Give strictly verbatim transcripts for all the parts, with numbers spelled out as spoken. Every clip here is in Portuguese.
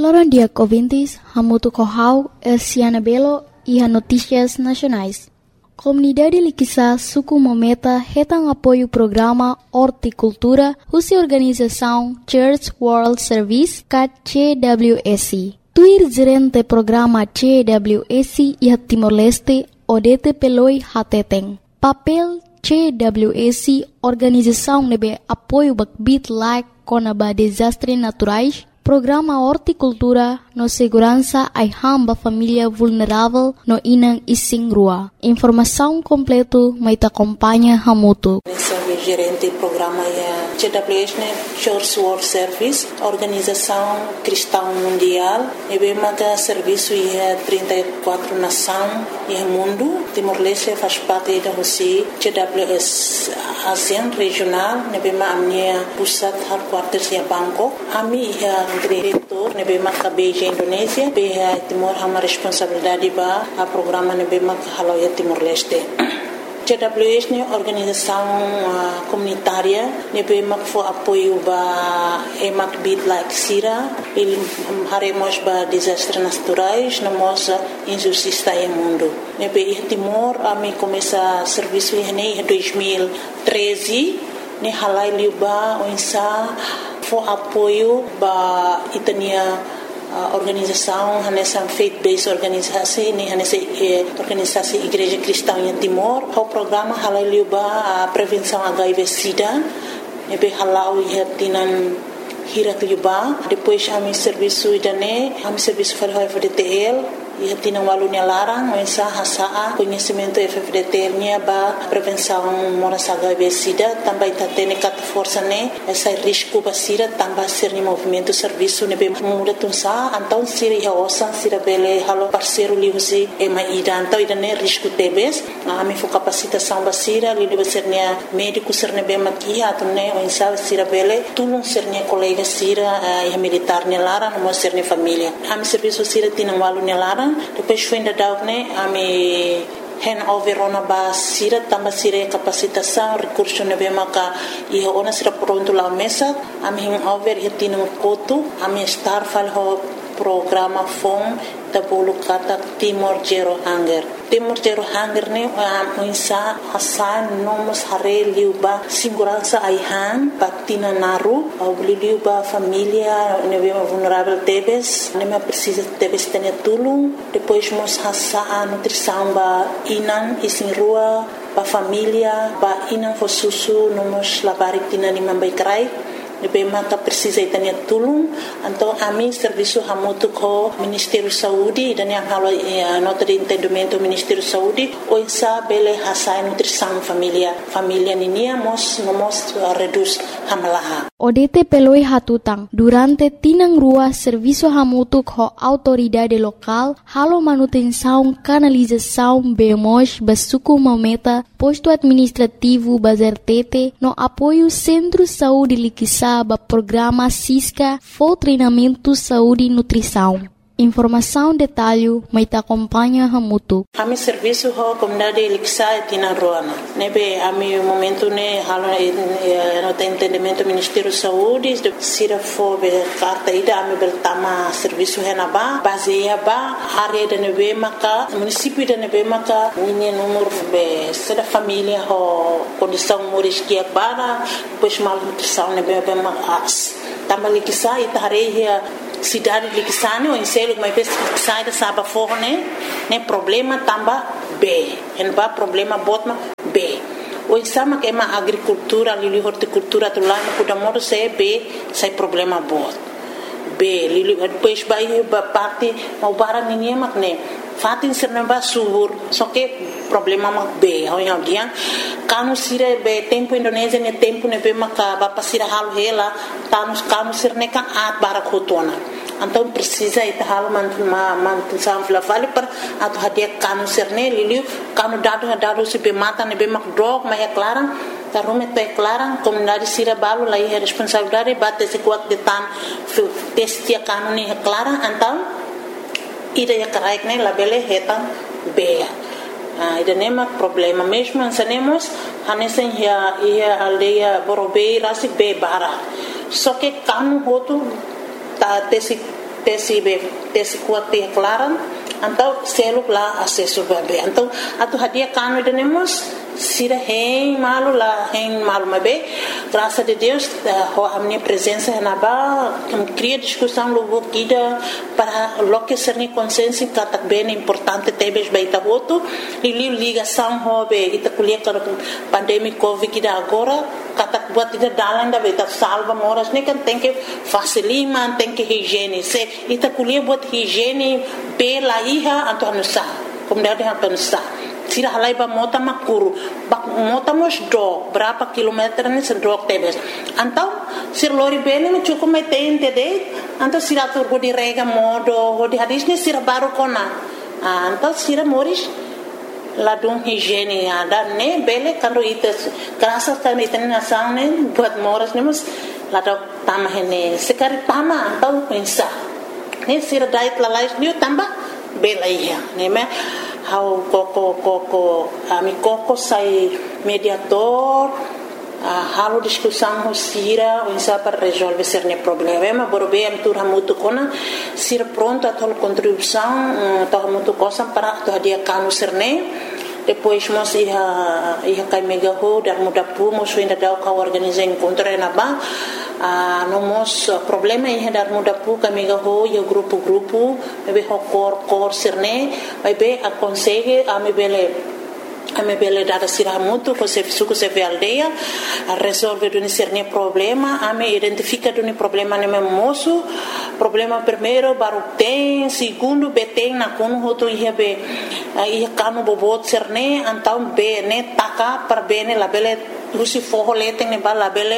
Loran dia ouvintes, Hamutu Kohau, Elsiana Belo e a Notícias Nacionais. Comunidade Liquissa Suku Mometa retam apoio programa Horticultura, Russa Organização Church World Service, C W S. Tuir gerente programa C W S e Timor-Leste, Odete Peloi Hateteng. Papel C W S, Organização nebe apoio bakbit like conaba desastres naturais, Programa Horticultura no segurança ai hamba família vulnerável no inang ising rua. Informação completo mai te acompanha Hamutu. Sou gerente do programa C W S, Church World Service, Organização Cristã Mundial. E bem mata serviço em trinta e quatro nações e mundo. Timor-Leste faz parte da Rússia. C W S ASEAN regional. E bem ma amnia pusat headquarters em Bangkok. Ami é diretor, nebe mak Beijing Indonesia, be Timor hama responsabilidade ba a programa nebe mak haloya Timor-Leste. C W S ne organização uh, comunitária nebe mak fo apoio ba emak bit like sira, il haremos ba desastres naturais, namos injustiça no mundo. Nebe Timor ami começa serviço em dois mil e treze, ne halai liuba oinsa for apoio ba itania uh, organização nessa faith-based organisasi ni nessa eh, organisasi Igreja Cristã em Timor. O programa halai liuba a prevenção H I V/SIDA nebe halau ia tinan hirak liuba. Depois ami serviço idane ami serviço para o F D T L e tinha um aluno larang, mas a hasa conhecimento F D T L nya ba prevenção moras H I V/SIDA também tá tendo cat força né essa risco ba sira também ser ni movimento serviço ne be muda tunsa então sira ia osan sira bele halo parceiro li usi e mai ida então ida ne risco tebes a mi fo capacitação ba sira li li ser nia médico ser ne be makia to ne o insa sira bele tulung ser nia colega sira e militar ne larang mo ser ne família a mi serviço sira tinha um aluno larang. Depois foi ainda dar né a me hand over ona ba sira tamba sira capacitação recurso ne be maka e ona sira pronto lá mesa a me hand over e tinha um coto a me estar fal ho programa fom da bolo kata Timor Zero Hunger. Timor Zero Hunger ne a insa hasan nomos hare liuba segurança aihan patina naru au liuba família ne be vulnerável tebes ne me precisa tebes tenha tulung depois mos hasa a nutrição ba inan isin rua ba família ba inan fosusu nomos labari tina ni mambai krai nebe maka precisa itania tulung então a mim serviço hamutu ko Ministério Saúde dan yang halo eh, nota de entendimento Ministério Saúde o insa bele hasa nutrição família família ninia mos nomos uh, reduz hamalaha Odete peloi hatutang durante tinang rua serviço hamutu ko autoridade local halo manutenção canalização bemos basuku mometa posto administrativo bazertete no apoio Centro Saúde Liquissa ba programa Cisca for treinamento saúde e nutrição. Informação detalhe mai te acompanha Hamutu. Ami serviço ho comunidade Liquissa tina roana. Nebe ami momento ne halo no entendimento Ministério Saúde sira fo be carta ida ami beltama serviço henaba baseia ba área de nebe maka município de nebe maka ninha número be seda família ho condição moris que bara depois mal nutrição nebe be mas tama Liquissa itareia cidade Liquissane ou em selo mas sai da saba forne né problema tamba B en ba problema botma B o exama que é uma agricultura ali horticultura do lá no da modo se B sai problema bot B lili depois vai ba parte mau bara ninguém mak né fatin serna ba subur só que problema mak B ao yang dia kanu sire be tempo Indonesia ne tempo ne be maka ba pasira halu hela tanus kanu sirne kan at bara khotona então precisa ita halu mantul ma mantul sam fla vale per atu hadia kanu sirne lili kanu dadu dadu se be mata ne be mak drog ma é clara tarume te clara comunidade sira balu lai é responsabilidade bate se kuat de tan testia kanu ne é clara então ida ya karaik ne labele hetan be Ah, ida nema problema mesmo ansanemos hanesen ya ia aldeia borobei rasi be bara só que kanu hotu ta tesi tesi be tesi kuat te klaran então selo lá acesso bebê então atu hadia kanu denemos sira hein malu lá hein malu mabe graças a Deus a minha presença na ba cria discussão logo kida para loque ser ni consciência que tá bem importante tebes baita voto e ligação hobe ita kuliah para pandemia covid kida agora kata buat ida dalan da baita salva moras ne kan tem que facilima tem que higiene se ita kuliah buat higiene pela iha atau anusa kemudian dia anusa sira halai ba mota makuru bak mota mos do berapa kilometer ni sedok tebes antau sir lori bene me cukup metein tede antau sira tur go di rega modo go di hadis ni sira baru kona antau sira moris ladung higiene ada ne bele kando ites kerasa kan iten nasang ne buat moras ne mus ladok tamah ne sekari tama antau pensa ne sira dait lalais ni tambah bela iya ne me how koko koko ami koko sai mediator uh, halo discussão sira insa para resolver cerne problema borbe am tur hamutu kona sira pronto a tol contribuição to hamutu cosa para to dia kanu cerne depois mos ia ia kai mega ho dar muda pu mos ainda dau ka organizar encontro na ba a no mos problema ia dar muda pu ka mega ho ia grupo grupo be ho cor cor cerne vai be a consegue a me bele a me bele dada sira muito com se suco se aldeia a resolver do cerne problema a me identifica do problema ne moço problema primeiro baru tem segundo beteng na kono hoto ia be ia kanu bobot cerne antau be ne taka per bene la bele rusi forro leteng ne bala bele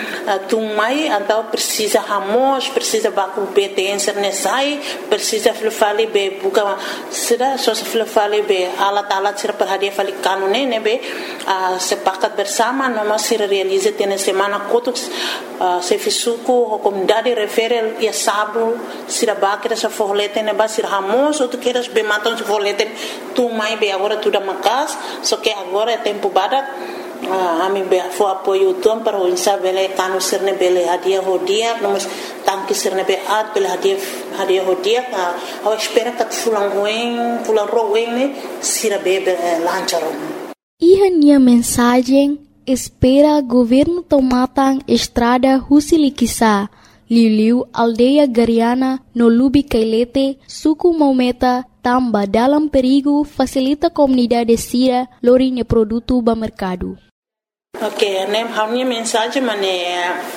tumai antau precisa hamos precisa baku beteng cerne sai precisa flufali be buka sira so flufali be alat alat sira per hadia fali kanu ne ne be sepakat bersama noma sira realize tene semana kotuk se fisuku comunidade referel ia sabu sira bakira sa forro leteng ne ba sira hamos outro queiras be matam se forro leteng tumai be agora tudo makas só que agora é tempo badak a mim be fo apoio tom para o insa bele kanu serne bele hadia hodia nomos tanki serne be at bele hadia hadia hodia a espera que fulan ruim fulan ruim ne sira be lancharon e minha mensagem espera governo tomatang estrada Husilikisa Liliu aldeia Gariana no Lubi Kailete suku Maumeta tamba dalam perigo facilita comunidade sira lorinha produto ba mercado. Ok, nem a minha mensagem mané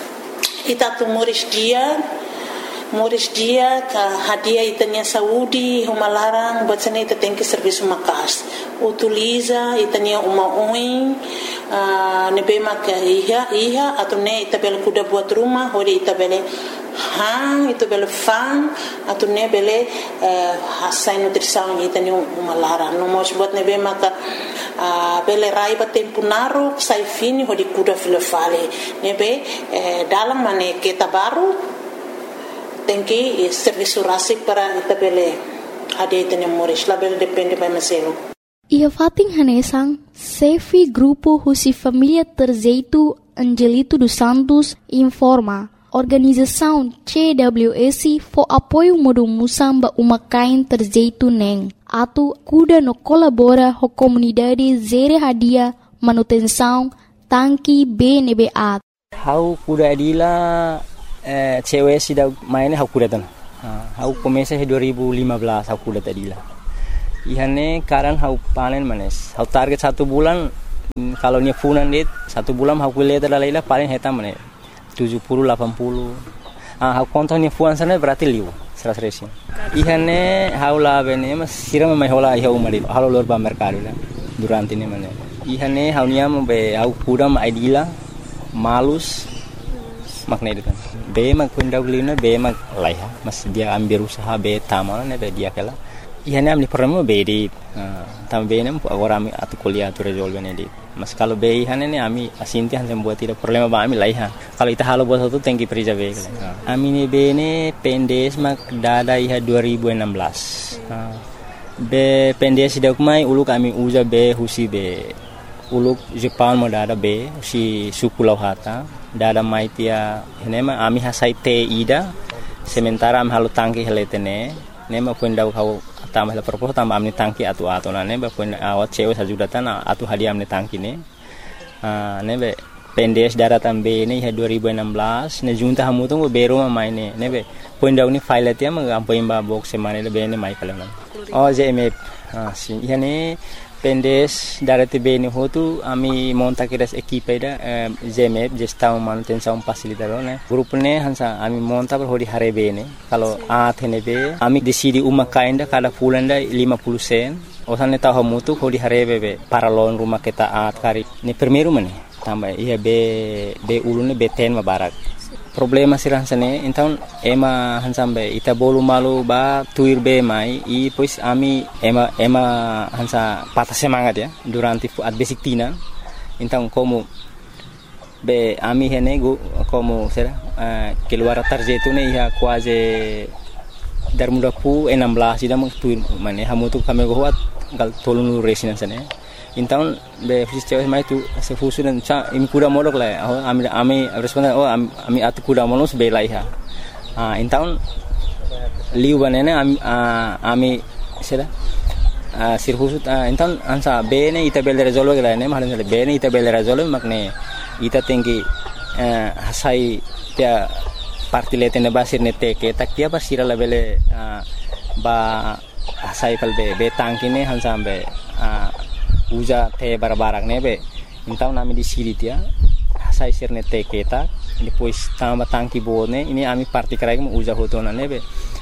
ita tu moris dia moris dia ka hadia itanya saúde uma larang bacana ita tem que serviço makas utiliza itanya uma oin nebe maka iha iha atau ne ita bel kuda buat rumah hori ita bele hang itu bele fan atau ne bele hasai nutrição itanya uma larang no mos buat nebe maka bele raiba tempo naru sai fini hori kuda filofale nebe dalam mane kita baru tem que serviço rasik para itabele ada itene moris label depende para meselo ia fating hanesang Sefi grupo Husi Família Terzeito Angelito dos Santos informa organização C W S for apoio modo musamba uma kain terzeito neng atu kuda no colabora ho comunidade zere hadia manutenção tanki B N B A how kuda adila Uh, cewek sudah mainnya aku datang. Uh, aku komesa dua ribu lima belas aku datang tadi lah. Ihane karan aku panen manes. Aku target satu bulan kalau ni funan dit satu bulan aku lihat adalah lah paling hitam manes tujuh puluh delapan puluh. Ah aku kontak ni funan sana berarti liu seratus resin. Ihane aku lah bene mas siram mai hola iha umari. Halo lor ba mercado lah durante ni manes. Ihane aku ni am be aku kudam idila malus makna itu kan. Be mag pendahulunya be mag laiha mas dia ambil usaha be taman ne be dia kala ihane amni problema be di tam be nem agora ami atu kuliah tu resolve ne di mas kalau be ihane ne ami asinti han buat tidak problema ba ami laiha kalau ita halo buat satu tengki perija be ami ne be ne pendes mag dada iha dua ribu enam belas be pendes dak mai uluk ami uza be husi be uluk Jepang mo dada be si suku lauhata dada maitia henema ami hasai te ida sementara am halu tangki heletene ne ma pun dau kau tambah la propos tambah amni tangki atu atu na ne ba pun awat cewek sajudatan atu hadiah amni tangki ne ah ne be pendes daratan be ne dua ribu enam belas ne junta hamu tu bero ma mai ne ne be pun dau ni file tia ma ampo imba box semane le be ne mai kalau oh J M F ah si yani pendes darati be ne hotu ami monta kiras equipe da J M F gestão manutenção facilitador ne grupo ne hansa ami monta per hodi hare be ne kalau a thene be ami decidi uma kainda kada fulanda lima puluh sen osane tahu hamu tu hodi hare be be paralon rumah kita at kari ne primeiro mane tambah iya be be ulune be ten mabarak problema sirah sane então ema hansambe ita bolu malu ba tuir be mai e pois ami ema ema hansa patah semangat ya durante at basic tina então como be ami hene go como será uh, keluar tarjeta ne ia quase dar muda pu enam belas ida tuir mane hamu tu kami go hat gal tolong resinan sane então be fiz cewek mai tu se fusu dan cha imi kuda modok la oh ami ami responden oh ami atu kuda monos be lai ha ah então liu banene ami ami sera ah sir fusu então ansa be ne ita bel resolve la ne mahalan be ne ita bel resolve makne ita tinggi hasai dia parti letene basir ne teke tak dia basira la bele ba hasai pal be be tangkine hansa be uja te barbarak nebe então nami di siri dia sai sirne te keta depois tamba tangki bone ini ami parti krai mo uja hotona nebe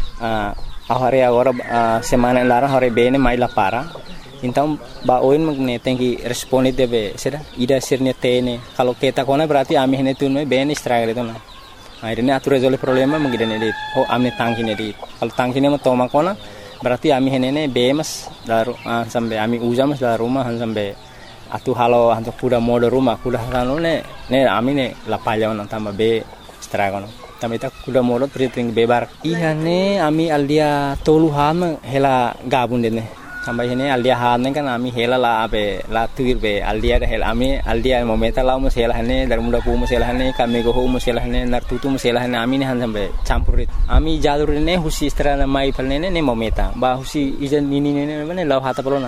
ah ahare agora semana lara hore bene mai la para então ba oin magne tenki responde debe sera ida sirne te ne kalau keta kona berarti ami hene tun me bene struggle itu na akhirnya atur resolve problema mengidane dit oh ami tangki ne dit kalau tangki ne mo toma kona berarti ami henene bemas daru uh, sampai ami ujamas daru rumah sampai atu halo untuk kuda mode rumah kuda halo ne ne ami ne lapalya on tambah be stragon tambah tak kuda mode priting bebar iya ne ami aldia tolu ham hela gabun dene tambah ini aldia han kan ami hela la be la tuir be aldia hela ami aldia momenta la mus hela ne dar muda pu mus hela ne kami go ho mus hela ne nar tutu mus hela ne ami ne han sampai campurit ami jalur ne husi strana mai palne ne momenta ba husi ijan nini ne ne la hata pelona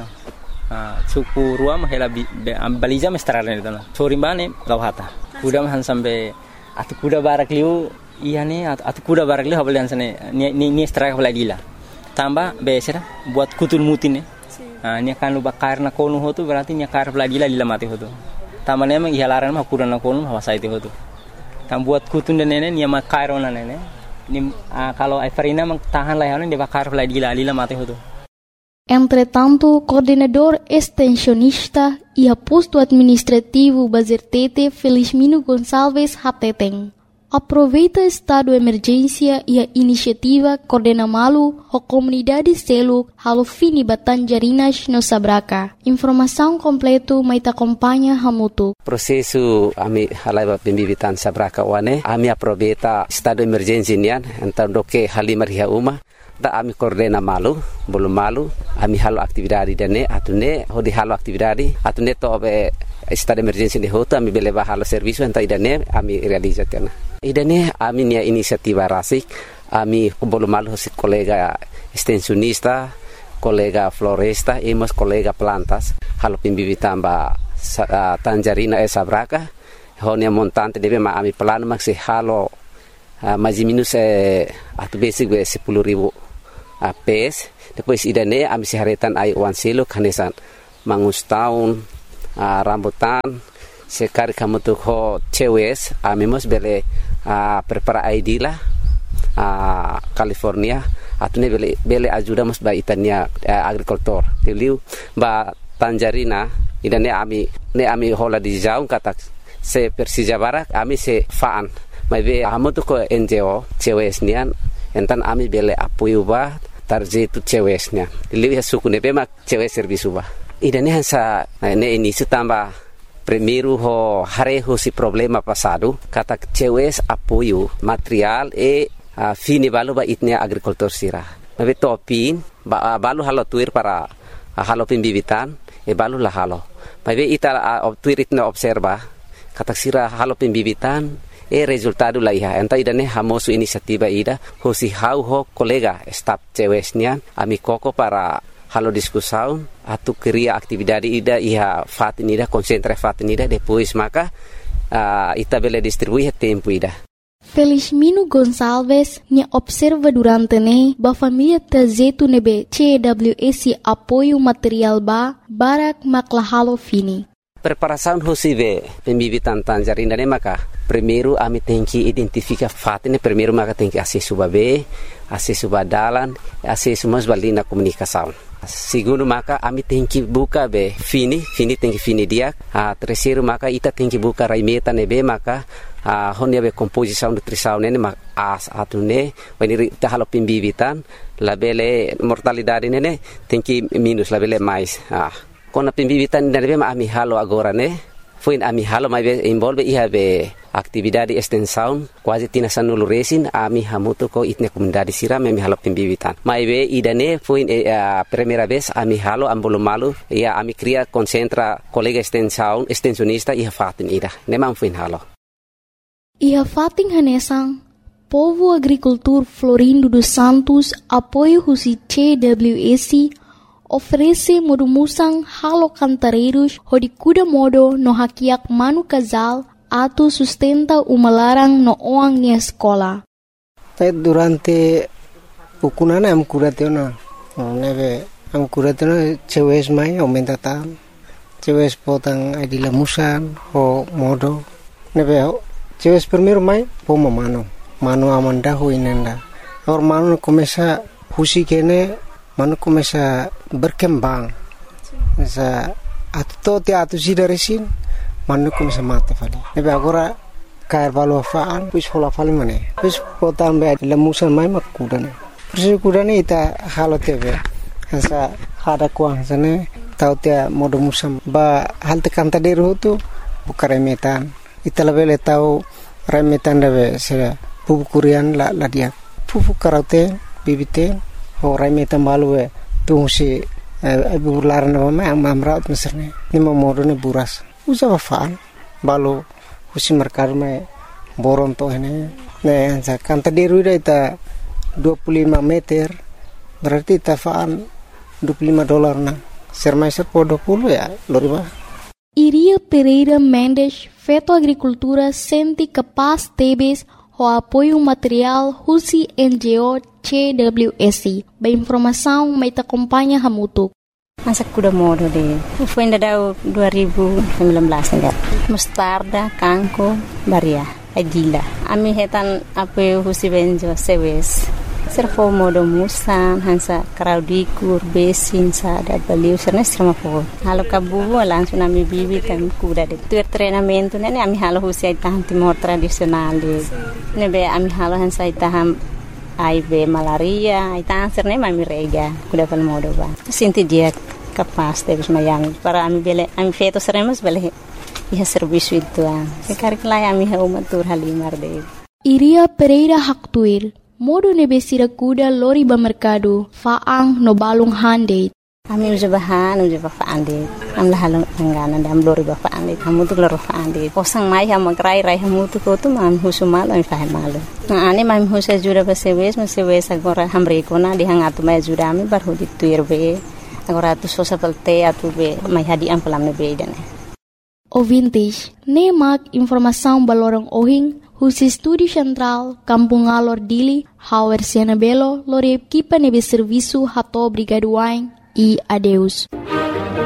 ah suku ruam hela baliza mestrana ne tana sori bane la hata kuda han sampai atu kuda barak liu iya ne atu kuda barak liu habalian sane ni ni straka lagila tambah besera buat kutun mutin ya ah nya kan luba karna konu hotu berarti nya kar lagi la lila mati hotu tambah ne mang ihalaran mah kurana konu hawasa itu hotu tam buat kutun dan nene nya mak kairona nene ni ah, kalau Aifarina mang tahan lah ne de kar lagi la lila mati hotu. Entretanto, coordenador extensionista e posto administrativo Bazertete Felizmino Gonçalves Hateteng aproveita estado de emergência e a iniciativa coordena malu a comunidade selo halo fini Batanjarinas no Sabraca. Informação completo mai acompanha hamutu. Prosesu ami halai pembibitan Sabraca wane ami aproveita estado de emergência nian então doke halimar hia uma da ami coordena malu belum malu ami halo aktividade dane atune hodi halo aktividade atune to be estado de emergência de hota ami beleva halo serviço então idane ami realizatena. Idane ami nia inisiativa rasik ami belum malu si kolega extensionista kolega floresta emos kolega plantas halo pembibitan ba uh, Tanjarina e Sabraca honia montante debe ma ami plano maksi halo uh, maji minus eh, atu basic be sepuluh ribu uh, pes depois idane ami siharetan ai wan silo kanesan mangus tahun uh, rambutan sekali kamu tuh ho cewes ami mos bele uh, prepara I D lah uh, California atune bele bele ajuda mos ba itania uh, agrikultur tiliu ba Tanjarina idane ami ne ami hola di jaung kata se Persija Barak ami se faan mai amu tu ko N G O cewes nian entan ami bele apuyu ba tarje tu cewes nian liwi suku ne be mak cewes servisu ba idane hansa ne ini setamba primeiro ho hareho si problema passado kata cewes apoio material e uh, fini balu ba itnia agrikultur sira mai topin ba balu halo tuir para uh, halo pembibitan e balu la halo mai ita uh, tuir itna observa kata sira halo pembibitan e resultado la iha enta idane hamosu inisiativa ida hosi hau ho kolega staf cewesnya ami koko para halo diskusaun atu keria aktividade ida iha fatin ida konsentra fatin ida depois maka uh, ita bele distribui tempo ida. Felizmino Gonçalves nya observa durante ne ba família tazetu nebe C W S apoio material ba barak maklahalo fini. Preparação hosive pembibitan tanjarinda ne maka primeiro ami tem que identificar fatine primeiro maka tem que acesso babe acesso badalan acesso mas balina comunicação. Segundo maka ami tem que buka be fini fini tem que fini dia. Ah, terceiro maka ita tem que buka raimeta nebe maka ah honia be composição nutrição ne maka as atune wani ta halo pembibitan labele mortalidade ne tem que minus labele mais. Ah kona pembibitan dari ma ami halo agora ne foi ami halo mai be involve iha be aktividade extensão quase tina sanulu resin ami hamuto ko itne comunidade sira me halo pembibitan mai be idane foi a primeira vez ami halo ambolo malu ia ami cria concentra colega extensão extensionista iha fatin ida ne man foi halo iha fatin hanesang povo agricultor Florindo dos Santos apoio husi C W S oferece modumusang halo cantareiros hodikuda modo no hakiak manu casal atu sustenta umalarang no oang ni escola. Durante ukunana am kuratena neve am kuratena cewes mai aumenta tam cewes potang adila musan ho modo neve cewes primero mai poma mano mano amanda ho inenda or mano começa husi kene mano começa berkembang sa atto te atu sidaresin mano começa mate fali nebe agora cair valo faan pus hola fali mane pus potan be lemusan mai makudane persi kudane ita halo tebe sa hada kuang sane tau te modo musam ba halte kanta deru tu bukare metan ita lebele tau remetan debe sera pupu kurian la la dia pupu karate bibite ho remetan balue tu si abu larna ma amraut meserne ni modo ne buras usa faan balo husi merkar me boron to hene ne sa kanta deru ita dua puluh lima meter berarti tafaan dua puluh lima dolar na sermaiser po dua puluh ya loriba. Iria Pereira Mendes feto agricultura senti capaz tebes o apoio material husi N G O C W S. Ba informação mai ta acompanha hamutuk. Masa kuda modo de foi ainda dua ribu sembilan belas ainda mostarda kanko baria adila ami hetan apoio husi benjo sewes serfo modo musan hansa kraudikur besin sa da baliu sernes sama po halo kabu langsung ami bibi kan kuda de tur treinamento nene ami halo husi itahan timor tradisional de nebe ami halo hansa itahan A I V malaria itahan serne ami rega kuda pal modo ba sinti dia capaz de mayang para ami bele ami feto seremos bele iha serviço itu ah sekarang lai ami ha umatur halimar de Iria Pereira Haktuir modo nebesira kuda lori ba mercado faang no balung hande ami uja bahan uja ba faande am la halong angana dam lori ba faande hamu tu loro faande posang mai ha magrai rai hamu tu ko tu mam husumal ami fa malo na ani mam husa jura ba sewes ma sewes agora hamre ko na di hangatu mai jura ami bar hodi tuir be agora tu sosa pelte atu be mai hadi am pelam ne be dane ouvintes nemak informação balorong ohing husi Estúdio Central, Kampung Alor Dili, Hauer Siana Belo, lore equipa nebe serviço Hato Brigaduain e adeus.